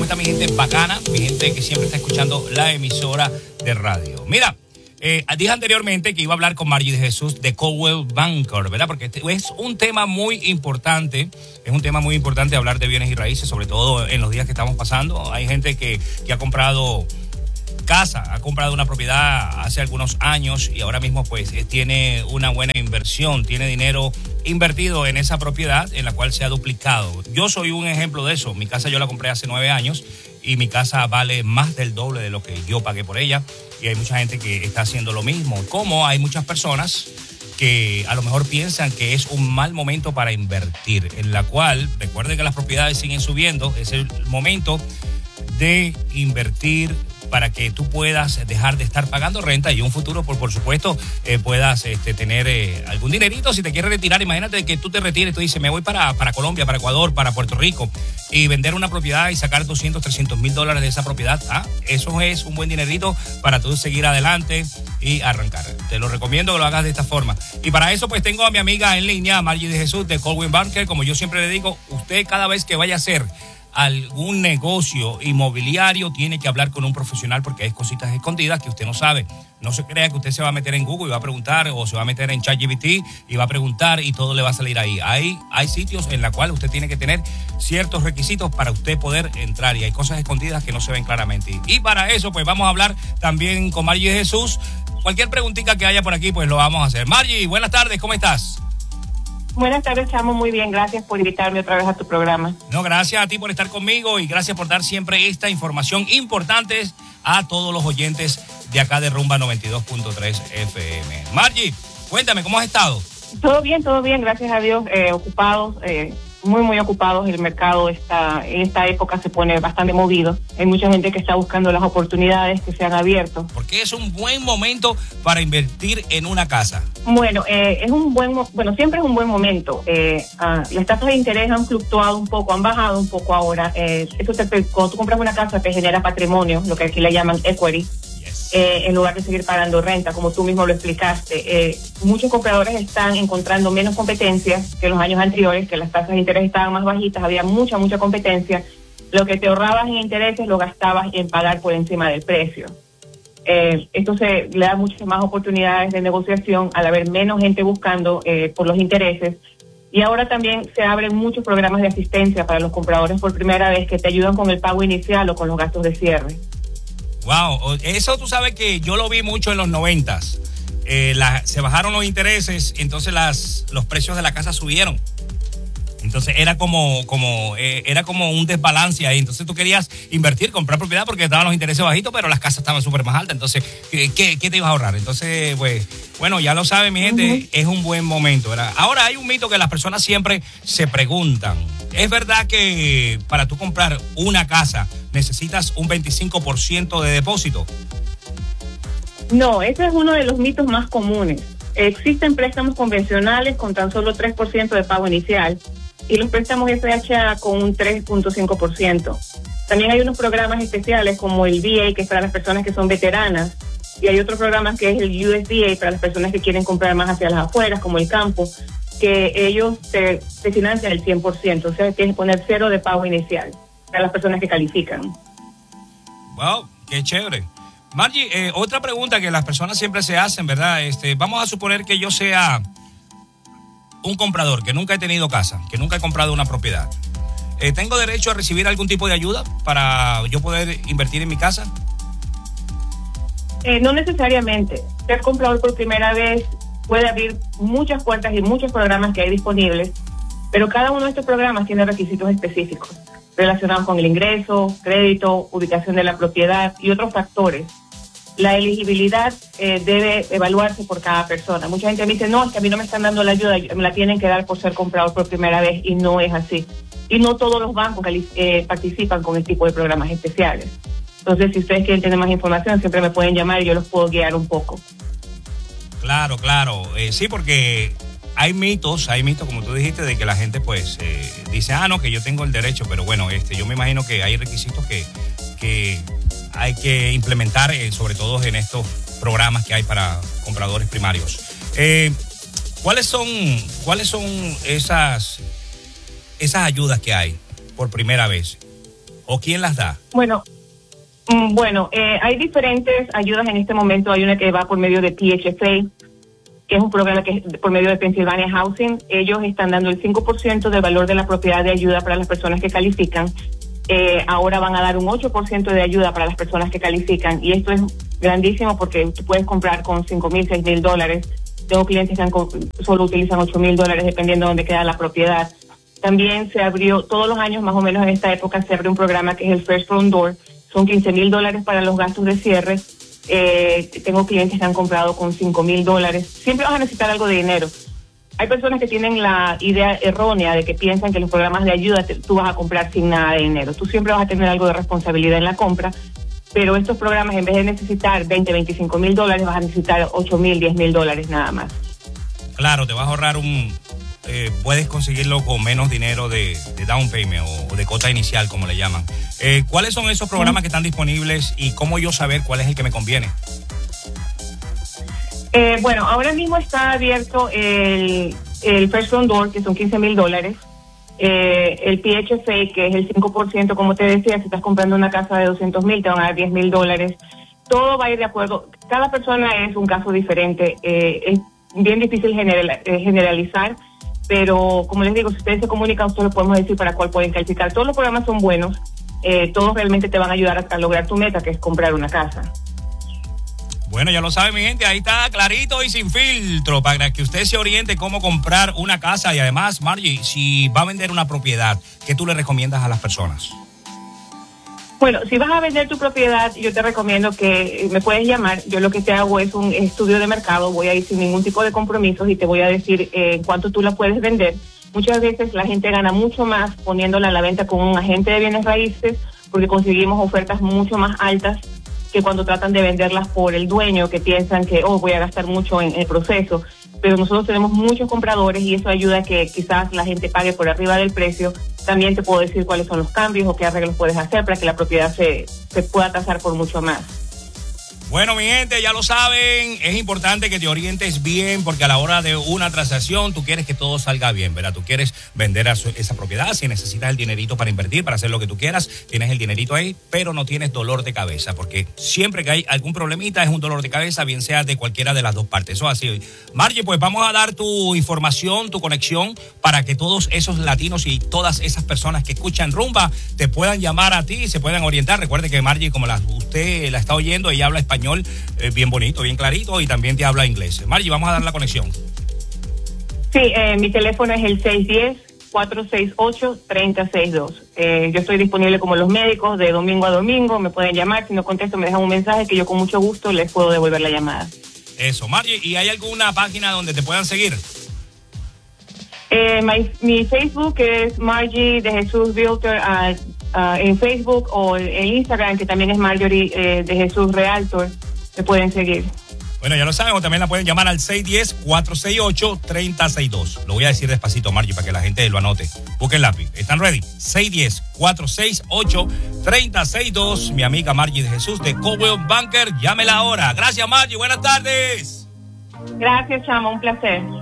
está mi gente bacana, mi gente que siempre está escuchando la emisora de radio. Mira, dije anteriormente que iba a hablar con Margie de Jesús de Coldwell Banker, ¿verdad? Porque es un tema muy importante, hablar de bienes y raíces, sobre todo en los días que estamos pasando. Hay gente que ha comprado casa, ha comprado una propiedad hace algunos años y ahora mismo pues tiene una buena inversión, tiene dinero invertido en esa propiedad en la cual se ha duplicado. Yo soy un ejemplo de eso. Mi casa yo la compré hace 9 años y mi casa vale más del doble de lo que yo pagué por ella, y hay mucha gente que está haciendo lo mismo. Como hay muchas personas que a lo mejor piensan que es un mal momento para invertir, en la cual, recuerden que las propiedades siguen subiendo, es el momento de invertir para que tú puedas dejar de estar pagando renta y un futuro, por supuesto, puedas tener algún dinerito. Si te quieres retirar, imagínate que tú te retires, tú dices, me voy para Colombia, para Ecuador, para Puerto Rico, y vender una propiedad y sacar $200, $300,000 de esa propiedad. Eso es un buen dinerito para tú seguir adelante y arrancar. Te lo recomiendo que lo hagas de esta forma. Y para eso, pues tengo a mi amiga en línea, Margie de Jesús, de Coldwell Banker. Como yo siempre le digo, usted cada vez que vaya a hacer algún negocio inmobiliario tiene que hablar con un profesional, porque hay cositas escondidas que usted no sabe. No se crea que usted se va a meter en Google y va a preguntar, o se va a meter en ChatGPT y va a preguntar y todo le va a salir ahí. Hay sitios en los cuales usted tiene que tener ciertos requisitos para usted poder entrar, y hay cosas escondidas que no se ven claramente. Y para eso pues vamos a hablar también con Margie de Jesús. Cualquier preguntita que haya por aquí pues lo vamos a hacer. Margie, buenas tardes, ¿cómo estás? Buenas tardes, Chamo, muy bien, gracias por invitarme otra vez a tu programa. No, gracias a ti por estar conmigo y gracias por dar siempre esta información importante a todos los oyentes de acá de Rumba 92.3 FM. Margie, cuéntame, ¿cómo has estado? Todo bien, gracias a Dios, ocupados, muy ocupados. El mercado en esta época se pone bastante movido. Hay mucha gente que está buscando las oportunidades que se han abierto. ¿Por qué es un buen momento para invertir en una casa? Bueno, siempre es un buen momento. Las tasas de interés han fluctuado un poco, han bajado un poco ahora. Cuando tú compras una casa te genera patrimonio, lo que aquí le llaman equity. En lugar de seguir pagando renta, como tú mismo lo explicaste. Muchos compradores están encontrando menos competencia que en los años anteriores, que las tasas de interés estaban más bajitas, había mucha competencia. Lo que te ahorrabas en intereses lo gastabas en pagar por encima del precio. Esto le da muchas más oportunidades de negociación al haber menos gente buscando por los intereses. Y ahora también se abren muchos programas de asistencia para los compradores por primera vez, que te ayudan con el pago inicial o con los gastos de cierre. Wow, eso tú sabes que yo lo vi mucho en los 90s. Se bajaron los intereses, entonces los precios de la casa subieron. Entonces era como un desbalance ahí. Entonces tú querías invertir, comprar propiedad porque estaban los intereses bajitos, pero las casas estaban súper más altas. Entonces, ¿qué te ibas a ahorrar? Entonces, pues, bueno, ya lo sabe mi gente, es un buen momento, ¿verdad? Ahora hay un mito que las personas siempre se preguntan. ¿Es verdad que para tú comprar una casa necesitas un 25% de depósito? No, ese es uno de los mitos más comunes. Existen préstamos convencionales con tan solo 3% de pago inicial y los préstamos FHA con un 3.5%. También hay unos programas especiales como el VA, que es para las personas que son veteranas, y hay otros programas que es el USDA para las personas que quieren comprar más hacia las afueras, como el campo, que ellos te financian el 100%, o sea, tienes que poner 0 de pago inicial para las personas que califican. Wow, qué chévere. Margie, otra pregunta que las personas siempre se hacen, ¿verdad? Vamos a suponer que yo sea un comprador, que nunca he tenido casa, que nunca he comprado una propiedad. ¿Tengo derecho a recibir algún tipo de ayuda para yo poder invertir en mi casa? No necesariamente. Ser comprador por primera vez puede abrir muchas puertas y muchos programas que hay disponibles, pero cada uno de estos programas tiene requisitos específicos relacionados con el ingreso, crédito, ubicación de la propiedad y otros factores. La elegibilidad debe evaluarse por cada persona. Mucha gente me dice, no, es que a mí no me están dando la ayuda, me la tienen que dar por ser comprador por primera vez, y no es así. Y no todos los bancos participan con este tipo de programas especiales. Entonces, si ustedes quieren tener más información, siempre me pueden llamar y yo los puedo guiar un poco. Claro. Sí, porque hay mitos, como tú dijiste, de que la gente pues dice, no, que yo tengo el derecho, pero bueno, yo me imagino que hay requisitos que hay que implementar, sobre todo en estos programas que hay para compradores primarios. ¿Cuáles son esas ayudas que hay por primera vez? ¿O quién las da? Bueno, hay diferentes ayudas en este momento. Hay una que va por medio de PHFA, que es un programa que es por medio de Pennsylvania Housing. Ellos están dando el 5% del valor de la propiedad de ayuda para las personas que califican. Ahora van a dar un 8% de ayuda para las personas que califican. Y esto es grandísimo porque tú puedes comprar con $5,000, $6,000. Tengo clientes que solo utilizan $8,000 dependiendo de dónde queda la propiedad. También se abrió, todos los años más o menos en esta época se abre un programa que es el First Front Door. Son $15,000 para los gastos de cierre. Tengo clientes que han comprado con $5,000. Siempre vas a necesitar algo de dinero. Hay personas que tienen la idea errónea de que piensan que los programas de ayuda tú vas a comprar sin nada de dinero. Tú siempre vas a tener algo de responsabilidad en la compra, pero estos programas, en vez de necesitar $20,000, $25,000, vas a necesitar $8,000, $10,000 nada más. Claro, te vas a ahorrar puedes conseguirlo con menos dinero de down payment o de cuota inicial, como le llaman. ¿Cuáles son esos programas que están disponibles y cómo yo saber cuál es el que me conviene? Ahora mismo está abierto el First Front Door, que son $15,000. El PHFA, que es el 5%, como te decía, si estás comprando una casa de $200,000, te van a dar $10,000. Todo va a ir de acuerdo. Cada persona es un caso diferente. Es bien difícil generalizar, pero como les digo, si ustedes se comunican, nosotros podemos decir para cuál pueden calificar. Todos los programas son buenos. Todos realmente te van a ayudar a lograr tu meta, que es comprar una casa. Bueno, ya lo sabe mi gente, ahí está clarito y sin filtro para que usted se oriente cómo comprar una casa. Y además, Margie, si va a vender una propiedad, ¿qué tú le recomiendas a las personas? Bueno, si vas a vender tu propiedad, yo te recomiendo que me puedes llamar. Yo lo que te hago es un estudio de mercado, voy a ir sin ningún tipo de compromisos y te voy a decir en cuánto tú la puedes vender. Muchas veces la gente gana mucho más poniéndola a la venta con un agente de bienes raíces porque conseguimos ofertas mucho más altas que cuando tratan de venderlas por el dueño, que piensan que voy a gastar mucho en el proceso. Pero nosotros tenemos muchos compradores y eso ayuda a que quizás la gente pague por arriba del precio. También te puedo decir cuáles son los cambios o qué arreglos puedes hacer para que la propiedad se pueda tasar por mucho más. Bueno, mi gente, ya lo saben, es importante que te orientes bien porque a la hora de una transacción tú quieres que todo salga bien, ¿verdad? Tú quieres vender esa propiedad, si necesitas el dinerito para invertir, para hacer lo que tú quieras, tienes el dinerito ahí, pero no tienes dolor de cabeza, porque siempre que hay algún problemita es un dolor de cabeza, bien sea de cualquiera de las dos partes. Eso así. Margie, pues vamos a dar tu información, tu conexión, para que todos esos latinos y todas esas personas que escuchan Rumba te puedan llamar a ti y se puedan orientar. Recuerde que Margie, como usted la está oyendo, ella habla español bien bonito, bien clarito y también te habla inglés. Margie, vamos a dar la conexión. Sí, mi teléfono es el 610-468-3062. Yo estoy disponible como los médicos de domingo a domingo, me pueden llamar, si no contesto me dejan un mensaje que yo con mucho gusto les puedo devolver la llamada. Eso, Margie, ¿y hay alguna página donde te puedan seguir? Mi Facebook es Margie de Jesús Realtor en Facebook, o en Instagram, que también es Marjorie de Jesús Realtor. Me pueden seguir. Bueno, ya lo saben, o también la pueden llamar al 610-468-3062. Lo voy a decir despacito, Margie, para que la gente lo anote. Busquen el lápiz. ¿Están ready? 610-468-3062. Mi amiga Margie de Jesús de Coldwell Banker. Llámela ahora. Gracias, Margie. Buenas tardes. Gracias, chamo. Un placer.